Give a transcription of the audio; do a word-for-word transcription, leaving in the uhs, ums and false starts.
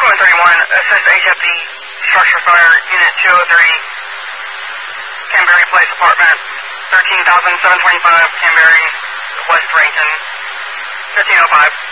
one thirty-one, it says H F D, structure fire, unit two oh three, Canberry Place apartment, thirteen thousand seven hundred twenty-five, Canberry, West Rankin, fifteen oh five.